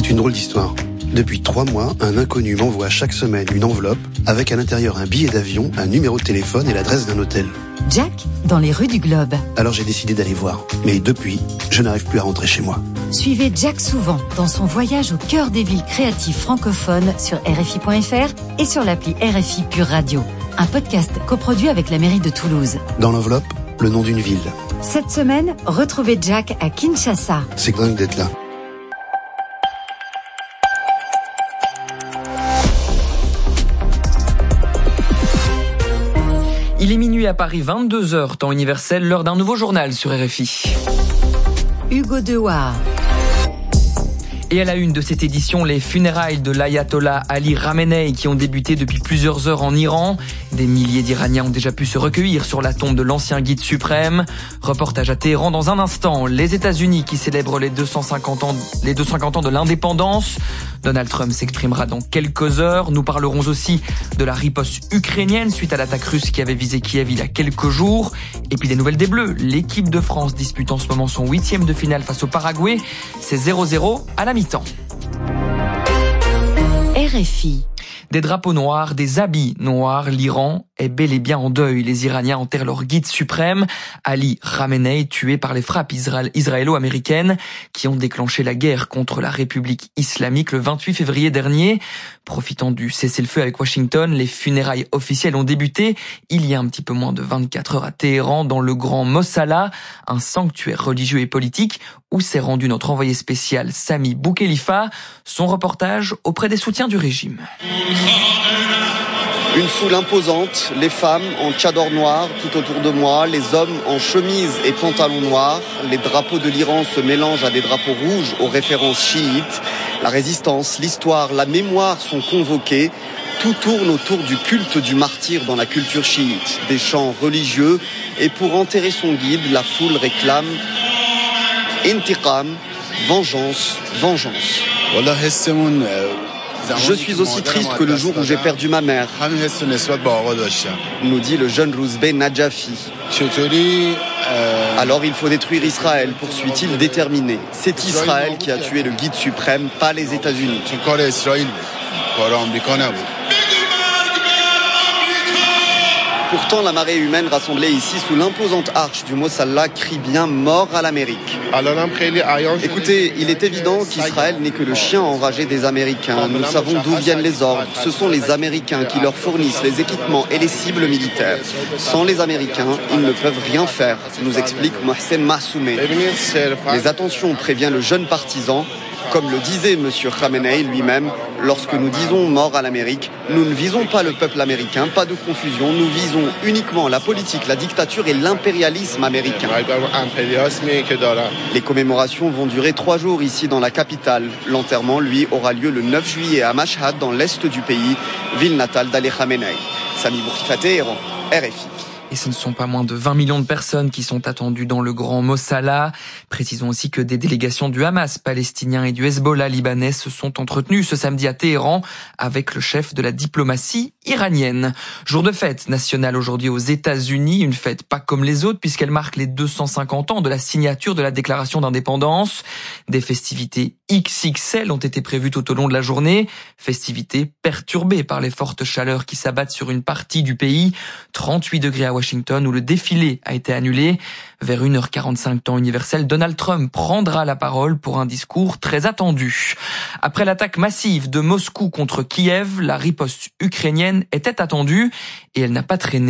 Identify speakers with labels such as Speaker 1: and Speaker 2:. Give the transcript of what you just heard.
Speaker 1: une drôle d'histoire. Depuis 3 mois, un inconnu m'envoie chaque semaine une enveloppe avec à l'intérieur un billet d'avion, un numéro de téléphone et l'adresse d'un hôtel.
Speaker 2: Jack, dans les rues du Globe.
Speaker 1: Alors j'ai décidé d'aller voir. Mais depuis, je n'arrive plus à rentrer chez moi.
Speaker 2: Suivez Jack souvent dans son voyage au cœur des villes créatives francophones sur RFI.fr et sur l'appli RFI Pure Radio. Un podcast coproduit avec la mairie de Toulouse.
Speaker 1: Dans l'enveloppe, le nom d'une ville.
Speaker 2: Cette semaine, retrouvez Jack à Kinshasa.
Speaker 1: C'est dingue d'être là.
Speaker 3: Il est minuit à Paris, 22h, temps universel, l'heure d'un nouveau journal sur RFI.
Speaker 2: Hugo Dewar.
Speaker 3: Et à la une de cette édition, les funérailles de l'ayatollah Ali Khamenei qui ont débuté depuis plusieurs heures en Iran. Des milliers d'Iraniens ont déjà pu se recueillir sur la tombe de l'ancien guide suprême. Reportage à Téhéran dans un instant. Les États-Unis qui célèbrent les 250 ans de l'indépendance. Donald Trump s'exprimera dans quelques heures. Nous parlerons aussi de la riposte ukrainienne suite à l'attaque russe qui avait visé Kiev il y a quelques jours. Et puis des nouvelles des Bleus. L'équipe de France dispute en ce moment son 8e de finale face au Paraguay. C'est 0-0 à la mi-temps.
Speaker 2: RFI.
Speaker 3: Des drapeaux noirs, des habits noirs, l'Iran est bel et bien en deuil. Les Iraniens enterrent leur guide suprême, Ali Khamenei, tué par les frappes israélo-américaines qui ont déclenché la guerre contre la République islamique le 28 février dernier. Profitant du cessez-le-feu avec Washington, les funérailles officielles ont débuté il y a un petit peu moins de 24 heures à Téhéran, dans le Grand Mossala, un sanctuaire religieux et politique où s'est rendu notre envoyé spécial Sami Boukhelifa. Son reportage auprès des soutiens du régime.
Speaker 4: Une foule imposante, les femmes en tchador noir tout autour de moi, les hommes en chemise et pantalon noirs. Les drapeaux de l'Iran se mélangent à des drapeaux rouges aux références chiites. La résistance, l'histoire, la mémoire sont convoqués. Tout tourne autour du culte du martyr dans la culture chiite. Des chants religieux et pour enterrer son guide, la foule réclame Intiqam, vengeance, vengeance. Je suis aussi triste que le jour où j'ai perdu ma mère, nous dit le jeune Rouzbeh Najafi. Alors il faut détruire Israël, poursuit-il déterminé. C'est Israël qui a tué le guide suprême, pas les États-Unis. Pourtant, la marée humaine rassemblée ici sous l'imposante arche du Mossala crie bien mort à l'Amérique. Écoutez, il est évident qu'Israël n'est que le chien enragé des Américains. Nous savons d'où viennent les ordres. Ce sont les Américains qui leur fournissent les équipements et les cibles militaires. Sans les Américains, ils ne peuvent rien faire, nous explique Mohsen Mahsoumeh. Mais attention, prévient le jeune partisan. Comme le disait M. Khamenei lui-même, lorsque nous disons mort à l'Amérique, nous ne visons pas le peuple américain, pas de confusion, nous visons uniquement la politique, la dictature et l'impérialisme américain. Les commémorations vont durer 3 jours ici dans la capitale. L'enterrement, lui, aura lieu le 9 juillet à Mashhad, dans l'est du pays, ville natale d'Ali Khamenei. Sami Boukhelifa, Téhéran, RFI.
Speaker 3: Et ce ne sont pas moins de 20 millions de personnes qui sont attendues dans le Grand Mossala. Précisons aussi que des délégations du Hamas palestinien et du Hezbollah libanais se sont entretenues ce samedi à Téhéran avec le chef de la diplomatie iranienne. Jour de fête nationale aujourd'hui aux États-Unis, une fête pas comme les autres puisqu'elle marque les 250 ans de la signature de la déclaration d'indépendance. Des festivités XXL ont été prévues tout au long de la journée, festivités perturbées par les fortes chaleurs qui s'abattent sur une partie du pays. 38 degrés à Washington où le défilé a été annulé. Vers 1h45 temps universel, Donald Trump prendra la parole pour un discours très attendu. Après l'attaque massive de Moscou contre Kiev, la riposte ukrainienne était attendue et elle n'a pas traîné.